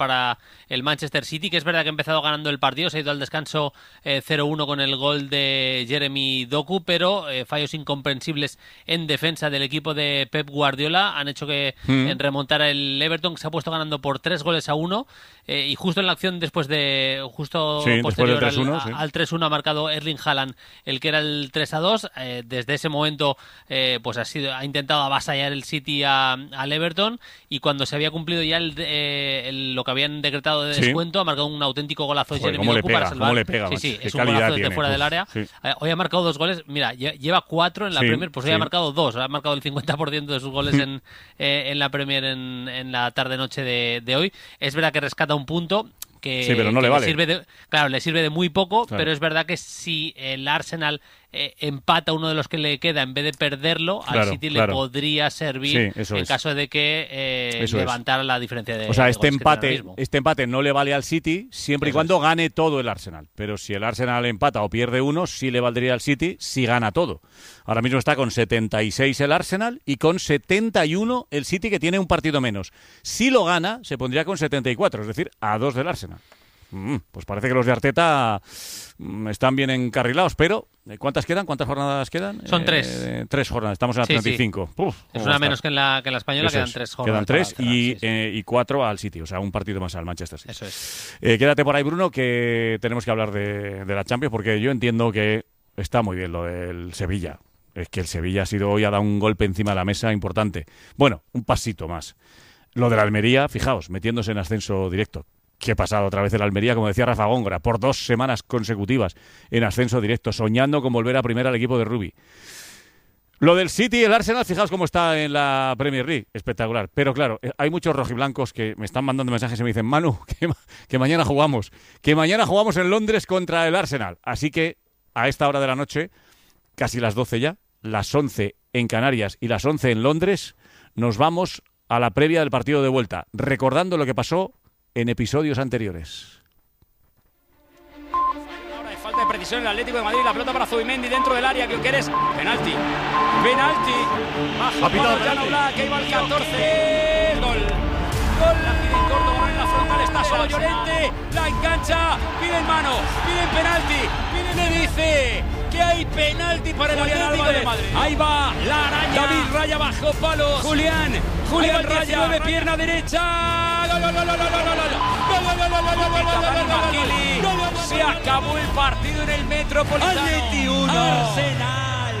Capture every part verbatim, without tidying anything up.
para el Manchester City, que es verdad que ha empezado ganando el partido, se ha ido al descanso eh, cero uno con el gol de Jeremy Doku, pero eh, fallos incomprensibles en defensa del equipo de Pep Guardiola han hecho que mm. en remontara el Everton, que se ha puesto ganando por tres goles a uno, eh, y justo en la acción después de justo sí, posterior tres uno, al, sí. al tres uno ha marcado Erling Haaland el que era el tres a dos. Eh, desde ese momento eh, pues ha sido ha intentado avasallar el City a, al Everton, y cuando se había cumplido ya el, eh, el, lo que habían decretado de descuento, sí. ha marcado un auténtico golazo de Jeremy Doku para salvar. ¿Cómo le pega? Sí, sí, es un golazo desde fuera Uf, del área. Sí. Eh, hoy ha marcado dos goles, mira, lleva cuatro en la sí, Premier, pues hoy sí. ha marcado dos, ha marcado el cincuenta por ciento de sus goles en, eh, en la Premier en, en la tarde-noche de, de hoy. Es verdad que rescata un punto, que, sí, pero no que le vale. sirve de, claro, le sirve de muy poco, claro. pero es verdad que si el Arsenal eh, empata uno de los que le queda en vez de perderlo, claro, al City claro. le podría servir sí, en es. caso de que eh, levantara es. la diferencia de O sea, de este empate, que este empate no le vale al City siempre eso y cuando es. gane todo el Arsenal. Pero si el Arsenal empata o pierde uno, sí le valdría al City si gana todo. Ahora mismo está con setenta y seis el Arsenal y con setenta y uno el City, que tiene un partido menos. Si lo gana, se pondría con setenta y cuatro, es decir, a dos del Arsenal. Mm, pues parece que los de Arteta mm, están bien encarrilados, pero ¿cuántas quedan? ¿Cuántas jornadas quedan? Son tres. Eh, tres jornadas, estamos en la sí, treinta y cinco. Sí. Uf, es una menos que en la, que en la española, Eso quedan es. tres jornadas. Quedan tres y, sí, sí. Eh, y cuatro al City, o sea, un partido más al Manchester City. Eso es. Eh, quédate por ahí, Bruno, que tenemos que hablar de, de la Champions, porque yo entiendo que está muy bien lo del Sevilla. Es que el Sevilla ha sido hoy, ha dado un golpe encima de la mesa importante. Bueno, un pasito más. Lo de la Almería, fijaos, metiéndose en ascenso directo. ¿Qué ha pasado otra vez en la Almería? Como decía Rafa Góngora, por dos semanas consecutivas en ascenso directo, soñando con volver a primera al equipo de Rubi. Lo del City y el Arsenal, fijaos cómo está en la Premier League, espectacular. Pero claro, hay muchos rojiblancos que me están mandando mensajes y me dicen, Manu, que, que mañana jugamos, que mañana jugamos en Londres contra el Arsenal. Así que a esta hora de la noche, casi las doce ya, las once en Canarias y las once en Londres, nos vamos a la previa del partido de vuelta, recordando lo que pasó en episodios anteriores. Ahora hay falta de precisión en el Atlético de Madrid, la pelota para Zubimendi dentro del área, que quieres penalti, penalti, bajo Jan Oblak, que iba al catorce, gol, gol, la pide en corto, en la frontal está solo Llorente, la engancha, piden mano, piden penalti, piden, le dice que hay penalti para el Atlético de Madrid. Ahí va la araña, David Raya bajo palos, Julián, Julián Raya, de pierna derecha. Se acabó el partido en el Metropolitano. Arsenal.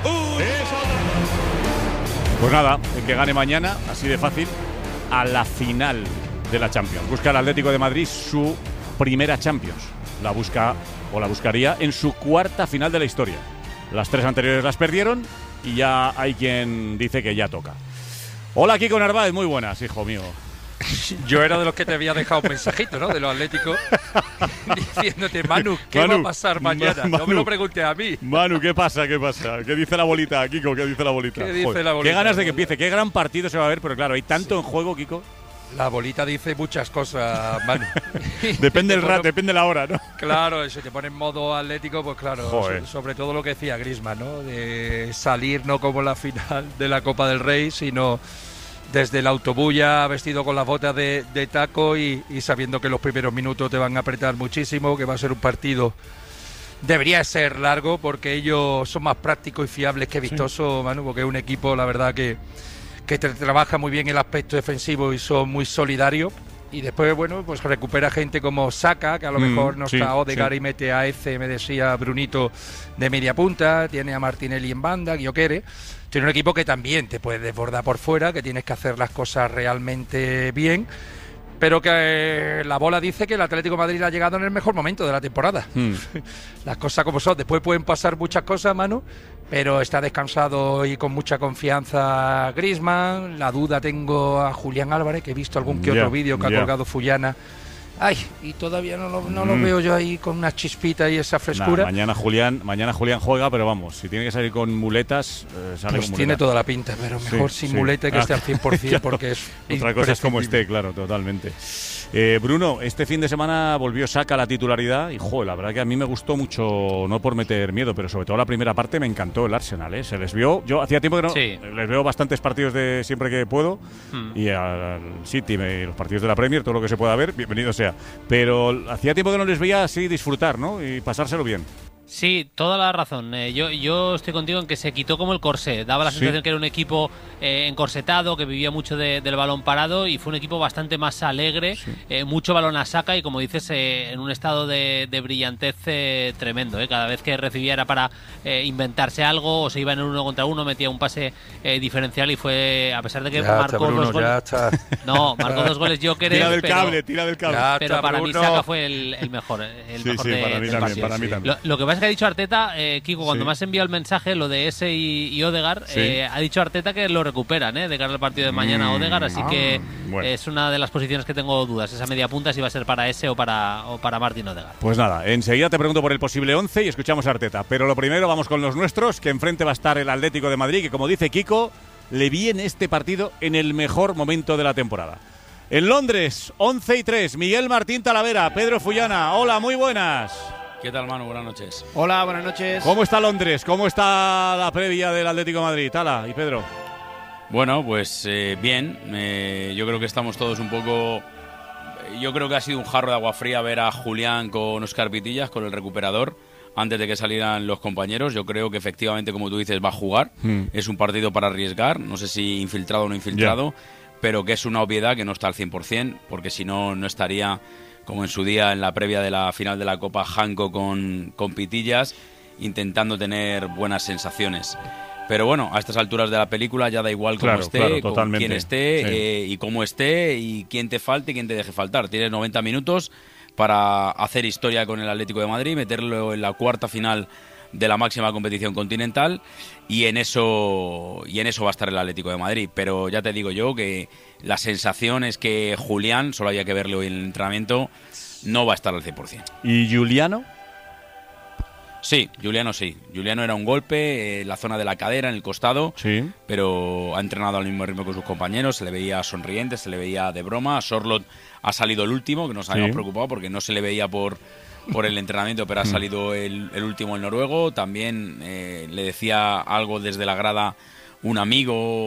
Pues nada, el que gane mañana, así de fácil, a la final de la Champions. Busca el Atlético de Madrid su primera Champions. La busca o la buscaría en su cuarta final de la historia. Las tres anteriores las perdieron y ya hay quien dice que ya toca. Hola, Kiko Narváez, muy buenas, hijo mío. Yo era de los que te había dejado un mensajito, ¿no? De los Atléticos, diciéndote, Manu, ¿qué Manu, va a pasar mañana? Manu, no me lo preguntes a mí. Manu, ¿qué pasa? ¿Qué pasa? ¿Qué dice la bolita, Kiko? ¿Qué dice la bolita? ¿Qué dice Joder, la bolita? Qué ganas de que empiece, qué gran partido se va a ver, pero claro, hay tanto sí. en juego, Kiko. La bolita dice muchas cosas, Manu. Depende del rato, depende la hora, ¿no? Claro, si te pones en modo Atlético, pues claro, Joder. sobre todo lo que decía Griezmann, ¿no? De salir no como la final de la Copa del Rey, sino desde el autobús ya vestido con las botas de, de taco y, y sabiendo que los primeros minutos te van a apretar muchísimo, que va a ser un partido, debería ser largo, porque ellos son más prácticos y fiables que vistosos, sí. Manu, porque es un equipo, la verdad, que, que te trabaja muy bien el aspecto defensivo y son muy solidarios. Y después, bueno, pues recupera gente como Saka, que a lo mm, mejor no sí, está Odegaard sí. y mete a Eze, me decía Brunito, de media punta, tiene a Martinelli en banda, Gyökeres. Tiene un equipo que también te puede desbordar por fuera, que tienes que hacer las cosas realmente bien, pero que eh, la bola dice que el Atlético de Madrid ha llegado en el mejor momento de la temporada. Mm. Las cosas como son. Después pueden pasar muchas cosas, Manu, pero está descansado y con mucha confianza Griezmann. La duda tengo a Julián Álvarez, que he visto algún que otro yeah, vídeo que yeah. ha colgado Fullana. Ay, y todavía no lo, no mm. lo veo yo ahí con una chispita y esa frescura. Nah, mañana Julián mañana Julián juega, pero vamos, si tiene que salir con muletas, eh, sale pues con tiene muletas. toda la pinta, pero mejor sí, sin sí. muleta que ah, esté al cien por ciento, claro. porque es Otra cosa es como esté, claro, totalmente. Eh, Bruno, este fin de semana volvió Saka a la titularidad y, joder, la verdad que a mí me gustó mucho, no por meter miedo, pero sobre todo la primera parte me encantó el Arsenal, ¿eh? Se les vio, yo hacía tiempo que no, sí. les veo bastantes partidos de siempre que puedo mm. y al City, me, los partidos de la Premier, todo lo que se pueda ver, bienvenido sea. Pero hacía tiempo que no les veía así disfrutar, ¿no? Y pasárselo bien. Sí, toda la razón. Eh, yo, yo estoy contigo en que se quitó como el corsé. Daba la sensación sí. que era un equipo eh, encorsetado, que vivía mucho de, del balón parado y fue un equipo bastante más alegre, sí. eh, mucho balón a saca y, como dices, eh, en un estado de, de brillantez eh, tremendo. Eh. Cada vez que recibía era para eh, inventarse algo o se iba en uno contra uno, metía un pase eh, diferencial y fue, a pesar de que ya marcó está, Bruno, dos goles. Ya está. No, marcó dos goles Jokeres. Tira del pero, cable, tira del cable. Pero está, para Bruno. mí Saka fue el, el mejor. El sí, mejor sí, de, para mí del también, partido. para mí Sí. también. Lo, lo que pasa es que ha dicho Arteta, eh, Kiko, cuando sí. me has enviado el mensaje, lo de ese y, y Odegaard, sí. eh, ha dicho Arteta que lo recuperan eh, de cara al partido de mañana mm, Odegaard, así ah, que bueno. es una de las posiciones que tengo dudas, esa media punta si va a ser para ese o para, o para Martin Odegaard. Pues nada, enseguida te pregunto por el posible once y escuchamos a Arteta, pero lo primero vamos con los nuestros, que enfrente va a estar el Atlético de Madrid, que como dice Kiko, le viene este partido en el mejor momento de la temporada. En Londres, once y tres, Miguel Martín Talavera, Pedro Fullana, hola, muy buenas. ¿Qué tal, Manu? Buenas noches. Hola, buenas noches. ¿Cómo está Londres? ¿Cómo está la previa del Atlético de Madrid? Tala y Pedro. Bueno, pues eh, bien. Eh, yo creo que estamos todos un poco... Yo creo que ha sido un jarro de agua fría ver a Julián con Óscar Pitillas, con el recuperador, antes de que salieran los compañeros. Yo creo que efectivamente, como tú dices, va a jugar. Hmm. Es un partido para arriesgar. No sé si infiltrado o no infiltrado, yeah. pero que es una obviedad que no está al cien por cien, porque si no, no estaría... como en su día en la previa de la final de la Copa, Janko con, con Pitillas, intentando tener buenas sensaciones. Pero bueno, a estas alturas de la película ya da igual cómo claro, esté, claro, con quién esté, sí. eh, y cómo esté, y quién te falte y quién te deje faltar. Tienes noventa minutos para hacer historia con el Atlético de Madrid, meterlo en la cuarta final de la máxima competición continental, y en eso y en eso va a estar el Atlético de Madrid. Pero ya te digo yo que la sensación es que Julián, solo había que verle hoy en el entrenamiento, no va a estar al cien por cien. ¿Y Juliano? Sí, Juliano sí. Juliano era un golpe en la zona de la cadera, en el costado, sí. pero ha entrenado al mismo ritmo que sus compañeros, se le veía sonriente, se le veía de broma. A Sorloth ha salido el último, que nos habíamos sí. preocupado porque no se le veía por... por el entrenamiento, pero ha salido el, el último, el noruego. También eh, le decía algo desde la grada un amigo,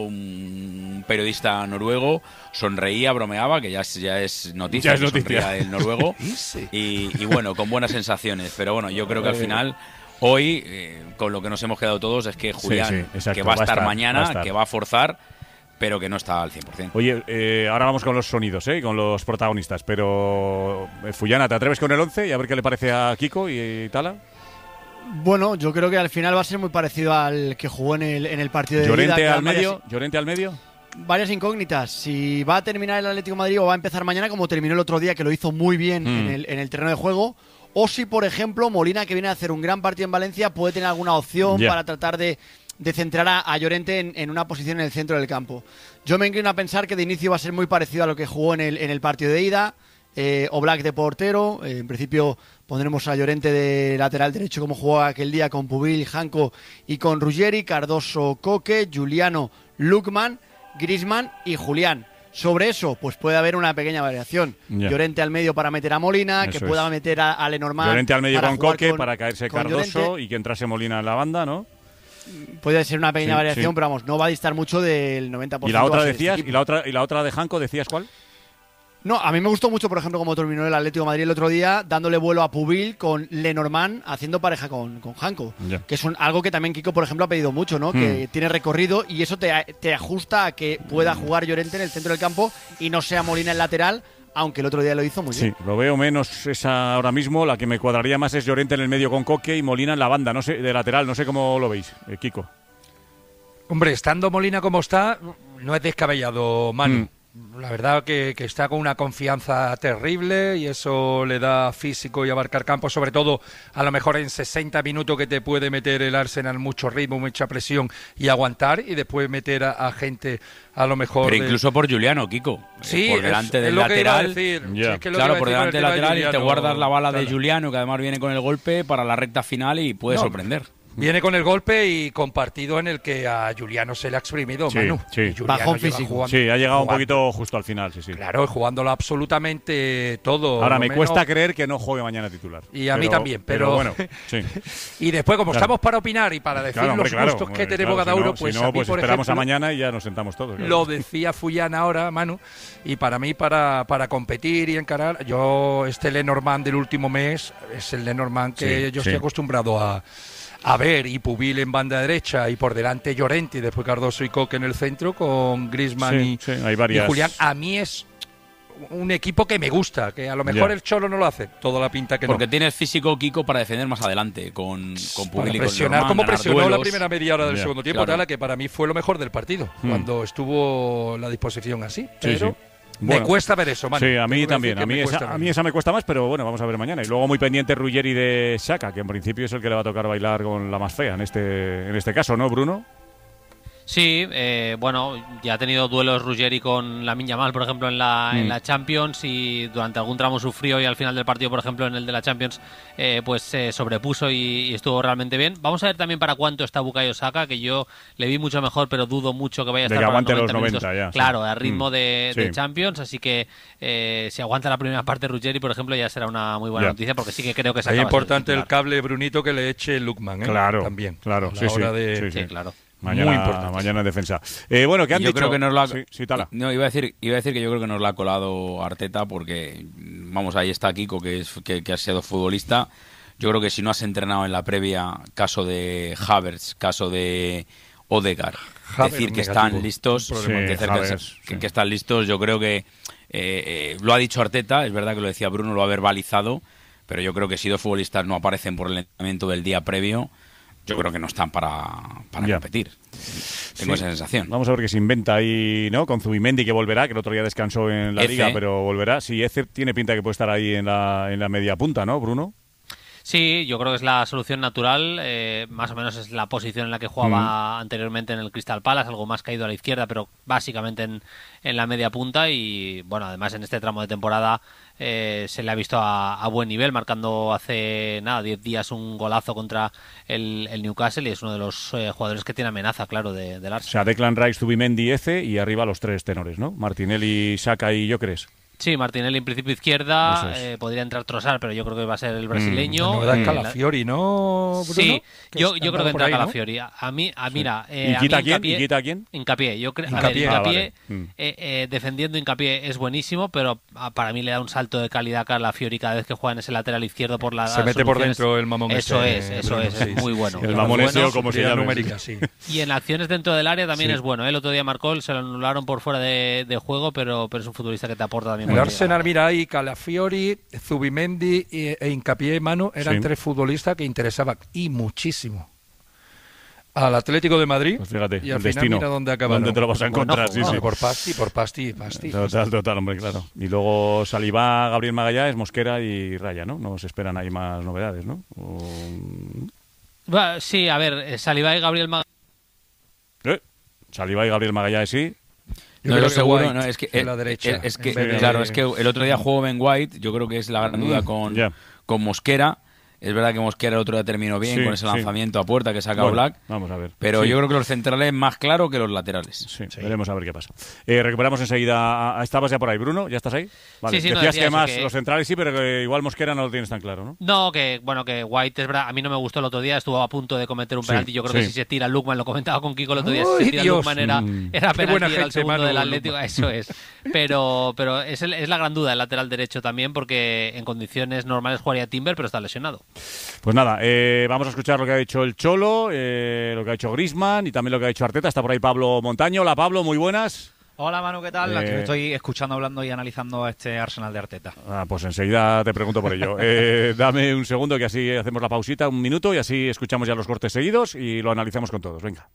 un periodista noruego, sonreía, bromeaba, que ya es, ya es noticia, ya es noticia. Sonreía el noruego. sí. y, y bueno, con buenas sensaciones. Pero bueno, yo creo que al final, hoy, eh, con lo que nos hemos quedado todos, es que Julián, sí, sí, exacto, que va a estar, va a estar mañana, va a estar. que va a forzar, pero que no está al cien por cien. Oye, eh, ahora vamos con los sonidos, ¿eh? Con los protagonistas, pero eh, Fullana, ¿te atreves con el once y a ver qué le parece a Kiko y, y Tala? Bueno, yo creo que al final va a ser muy parecido al que jugó en el, en el partido de Llorente ida. al medio, Llorente al medio. Varias incógnitas. Si va a terminar el Atlético de Madrid o va a empezar mañana, como terminó el otro día, que lo hizo muy bien mm. en, el, en el terreno de juego. O si, por ejemplo, Molina, que viene a hacer un gran partido en Valencia, puede tener alguna opción yeah. para tratar de, de centrar a, a Llorente en, en una posición en el centro del campo. Yo me inclino a pensar que de inicio va a ser muy parecido a lo que jugó en el, en el partido de ida. Eh, Oblak de portero, eh, en principio pondremos a Llorente de lateral derecho como jugó aquel día con Pubil, Janko y con Ruggeri, Cardoso, Coque, Juliano, Lukman, Griezmann y Julián. Sobre eso, pues puede haber una pequeña variación. Yeah. Llorente al medio para meter a Molina, eso que pueda es. meter a, a Lenormand. Llorente al medio con Coque con, para caerse Cardoso Llorente. Y que entrase Molina en la banda, ¿no? Puede ser una pequeña sí, variación, sí. pero vamos, no va a distar mucho del noventa por ciento. ¿Y la otra decías? Este ¿Y la otra y la otra de Janko decías cuál? No, a mí me gustó mucho, por ejemplo, como terminó el Atlético de Madrid el otro día, dándole vuelo a Pubil con Lenormand haciendo pareja con, con Janko. Yeah. Que es un, algo que también Kiko, por ejemplo, ha pedido mucho, ¿no? Hmm. Que tiene recorrido y eso te, te ajusta a que pueda jugar Llorente en el centro del campo y no sea Molina el lateral, aunque el otro día lo hizo muy bien. Sí, lo veo menos esa ahora mismo. La que me cuadraría más es Llorente en el medio con Coque y Molina en la banda, no sé, de lateral. No sé cómo lo veis, eh, Kiko. Hombre, estando Molina como está, no es descabellado, Manu. Hmm. La verdad que, que está con una confianza terrible y eso le da físico y abarcar campo, sobre todo a lo mejor en sesenta minutos que te puede meter el Arsenal mucho ritmo, mucha presión y aguantar y después meter a, a gente a lo mejor... Pero de... incluso por Juliano, Kiko. Sí, por delante es, del es lo lateral. Que iba a decir. Yeah. Sí, es que lo claro, que por delante del lateral y te guardas la bala claro. de Juliano, que además viene con el golpe para la recta final y puede no. sorprender. Viene con el golpe y con partido en el que a Juliano se le ha exprimido, Sí, Manu. sí. Y Juliano Bajón lleva físico. jugando- Sí, ha llegado un jugando- poquito justo al final, sí, sí. Claro, jugándolo absolutamente todo. Ahora, lo me menos- cuesta creer que no juegue mañana titular. Y a mí también, pero- bueno, sí. Y después, como Claro. estamos para opinar y para decir Claro, hombre, los claro. gustos que Hombre, tenemos claro, cada si uno, no- pues si a no, mí, pues por esperamos a ejemplo, mañana y ya nos sentamos todos. claro. lo decía Fullana ahora, Manu, y para mí, para, para competir y encarar, yo, este Lenormand del último mes es el Lenormand que Sí, yo sí. estoy acostumbrado a, a ver, y Pubil en banda derecha, y por delante Llorente, y después Cardoso y Coque en el centro, con Griezmann Sí, y, sí, hay varias- y Julián. A mí es un equipo que me gusta, que a lo mejor Ya. el Cholo no lo hace, toda la pinta que Porque no. tiene el físico Kiko para defender más adelante, con, con Para Pubil y con presionar, Norman, como ganar presionó la duelos. primera media hora del Ya, segundo tiempo, claro. Tala, que para mí fue lo mejor del partido, Hmm. cuando estuvo la disposición así. Pero sí. Bueno. me cuesta ver eso, Manu. Sí, a Tengo mí que también. decir que A mí, me esa, cuesta a ver. mí esa me cuesta más, pero bueno, vamos a ver mañana. Y luego muy pendiente Ruggeri de Xhaka, que en principio es el que le va a tocar bailar con la más fea en este, en este caso, ¿no, Bruno? Sí, eh, bueno, ya ha tenido duelos Ruggeri con Lamine Yamal, por ejemplo, en la, Mm. en la Champions, y durante algún tramo sufrió, y al final del partido, por ejemplo, en el de la Champions, eh, pues se sobrepuso y, y estuvo realmente bien. Vvamos a ver también para cuánto está Bukayo Saka, que yo le vi mucho mejor, pero dudo mucho que vaya a De estar que para aguante los noventa noventa minutos. ya, sí. Claro, a ritmo Mm. de, Sí. de Champions, así que eh, si aguanta la primera parte Ruggeri, por ejemplo, ya será una muy buena Ya. noticia, porque sí que creo que Es Saka va a ser importante el titular. cable, Brunito, que le eche Lukman, ¿eh? Claro, También. claro, A la sí, sí, hora de- sí, sí. Sí, claro. Mañana, Muy importante. mañana en defensa. Eh, bueno, ¿qué han Yo dicho? creo que nos lo ha, Sí, sí, Tala. no, iba a decir, iba a decir que yo creo que nos lo ha colado Arteta porque, vamos, ahí está Kiko, que, es, que, que ha sido futbolista. Yo creo que si no has entrenado en la previa, caso de Havertz, caso de Odegaard, Havertz decir que negativo. están listos, Un problema. decir Sí, que, Havertz, que- sí. que están listos, yo creo que eh, eh, lo ha dicho Arteta, es verdad que lo decía Bruno, lo ha verbalizado, pero yo creo que si dos futbolistas no aparecen por el entrenamiento del día previo, yo creo que no están para, para Ya. competir. Tengo Sí. esa sensación. Vamos a ver qué se inventa ahí, ¿no? Con Zubimendi, que volverá, que el otro día descansó en la Eze. Liga, pero volverá. Sí, Eze tiene pinta que puede estar ahí en la, en la media punta, ¿no, Bruno? Sí, yo creo que es la solución natural, eh, más o menos es la posición en la que jugaba anteriormente en el Crystal Palace, algo más caído a la izquierda, pero básicamente en, en la media punta, y bueno, además en este tramo de temporada eh, se le ha visto a, a buen nivel, marcando hace nada, diez días un golazo contra el, el Newcastle, y es uno de los eh, jugadores que tiene amenaza, claro, de, del O Arsenal. sea, Declan Rice, Zubimendi, Eze y arriba los tres tenores, ¿no? Martinelli, Saka y Gyökeres. Sí, Martinelli en principio izquierda, Eso es. eh, podría entrar Trossard, pero yo creo que va a ser el brasileño. La novedad Eh, es la- Calafiori, ¿no, Bruno? Sí, Que yo, está yo creo que por entra ahí, ¿no? Calafiori. A a mí, a, mira, eh, ¿Y a quita mí a quién? Hincapié- ¿Y quita a quién? Hincapié, yo creo Hincapié. Hincapié, Ah, vale. Mm. eh, eh, defendiendo Hincapié es buenísimo, pero ah, para mí le da un salto de calidad a Calafiori cada vez que juega en ese lateral izquierdo por la Se mete por dentro el mamón Eso ese, es, eso Bruno, es, sí, es muy sí, bueno. El muy mamón bueno. ese, o como se Superioridad llame. numérica, sí. Y en acciones dentro del área también Sí. es bueno. ¿eh? El otro día marcó, se lo anularon por fuera de, de juego, pero, pero es un futbolista que te aporta también. El mucho. Arsenal, mira ahí, Calafiori, Zubimendi e, e Hincapié, Manu, eran Sí. tres futbolistas que interesaban, y muchísimo, al Atlético de Madrid. Pues fíjate, y al el final destino. mira dónde acabaron. ¿Dónde te lo vas a Bueno, encontrar? Sí, jugado. sí. Por pasti, por pasti, pasti. Total, total, hombre, claro. Y luego Salivá, Gabriel Magallanes, Mosquera y Raya, ¿no? Nos esperan ahí más novedades, ¿no? O- Va, sí, a ver, eh, Saliba y Gabriel Mag Eh, Salivá y Gabriel Magallanes, sí. Yo No creo lo que seguro, White no, es que, en la derecha, es, es que en vez de- claro, es que el otro día jugó Ben White, yo creo que es la gran duda con, ya. con Mosquera. Es verdad que Mosquera el otro día terminó bien Sí, con ese sí. lanzamiento a puerta que saca Bueno, Black, vamos a ver. pero Sí. yo creo que los centrales más claro que los laterales. Sí, veremos a ver qué pasa. Eh, recuperamos enseguida. a- ¿Estabas ya por ahí, Bruno? ¿Ya estás ahí? Vale. Sí, sí, no, Decías decía que eso, más que- los centrales sí, pero que igual Mosquera no lo tienes tan claro, ¿no? No, que bueno, que White es verdad, a mí no me gustó el otro día, estuvo a punto de cometer un Sí, penalti, yo creo sí. que si se tira Lukman, lo comentaba con Kiko el otro día, si ¡Ay, se tira Dios! Lukman era, Mm. era Qué buena penalti, era el gente, segundo Manu del Lukman. Atlético, eso es. Pero pero es, el- es la gran duda el lateral derecho también, porque en condiciones normales jugaría Timber, pero está lesionado. Pues nada, eh, vamos a escuchar lo que ha dicho el Cholo, eh, lo que ha dicho Griezmann y también lo que ha dicho Arteta. Está por ahí Pablo Montaño. Hola, Pablo, muy buenas. Hola Manu, ¿qué tal? Eh, Aquí me estoy escuchando, hablando y analizando a este Arsenal de Arteta. Ah, pues enseguida te pregunto por ello. Eh, dame un segundo que así hacemos la pausita, un minuto, y así escuchamos ya los cortes seguidos y lo analizamos con todos. Venga.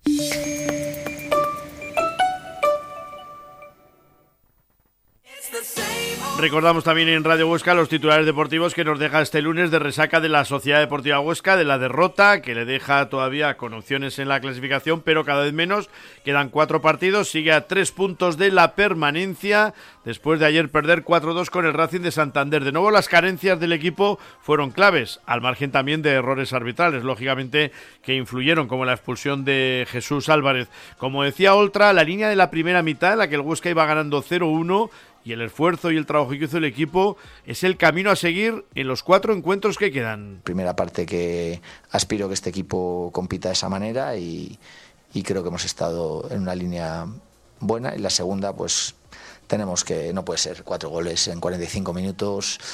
Recordamos también en Radio Huesca los titulares deportivos que nos deja este lunes de resaca de la Sociedad Deportiva Huesca, de la derrota que le deja todavía con opciones en la clasificación, pero cada vez menos. Quedan cuatro partidos, sigue a tres puntos de la permanencia después de ayer perder cuatro dos con el Racing de Santander. De nuevo las carencias del equipo fueron claves, al margen también de errores arbitrales, lógicamente, que influyeron, como la expulsión de Jesús Álvarez. Como decía Oltra, la línea de la primera mitad, en la que el Huesca iba ganando cero uno, y el esfuerzo y el trabajo que hizo el equipo es el camino a seguir en los cuatro encuentros que quedan. Primera parte que aspiro que este equipo compita de esa manera y, y creo que hemos estado en una línea buena. Y la segunda, pues tenemos que, no puede ser cuatro goles en cuarenta y cinco minutos.